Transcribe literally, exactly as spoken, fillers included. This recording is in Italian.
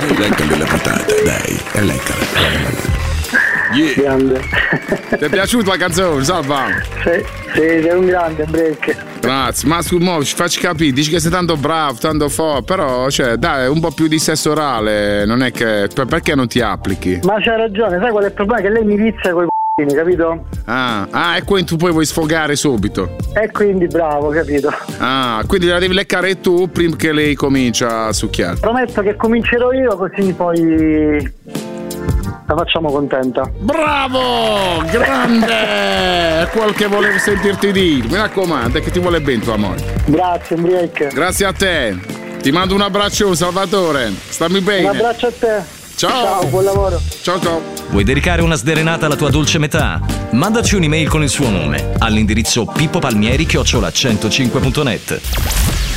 leccale la patata, dai, e leccala. Yeah. Grande. Ti è piaciuta la canzone, Salva? Sì, sì, sei un grande break. Grazie, ma su, mo, ci facci capire, dici che sei tanto bravo, tanto forte, però, cioè, dai, un po' più di sesso orale, non è che, perché non ti applichi? Ma c'hai ragione, sai qual è il problema? Che lei mi vizia coi c***ini, capito? Ah, ah, e quindi tu poi vuoi sfogare subito. E quindi bravo, capito? Ah, quindi la devi leccare tu prima che lei comincia a succhiare. Prometto che comincerò io, così poi la facciamo contenta. Bravo! Grande! È quel che volevo sentirti dire. Mi raccomando, è che ti vuole bene tua moglie. Grazie, break. Grazie a te. Ti mando un abbraccio, Salvatore. Stammi bene. Un abbraccio a te. Ciao. Ciao, buon lavoro. Ciao ciao. Vuoi dedicare una sderenata alla tua dolce metà? Mandaci un'email con il suo nome all'indirizzo pippopalmieri chiocciola centocinque punto net.